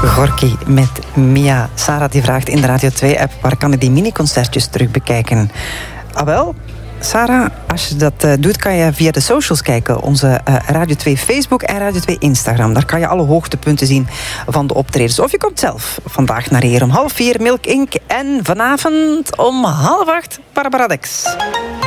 Gorky met Mia. Sarah die vraagt in de Radio 2-app... waar kan ik die mini-concertjes terug bekijken? Ah wel, Sarah, als je dat doet... kan je via de socials kijken. Onze Radio 2 Facebook en Radio 2 Instagram. Daar kan je alle hoogtepunten zien van de optredens. Of je komt zelf vandaag naar hier om 3:30 Milk Inc. En vanavond om 7:30 Barbara Dex.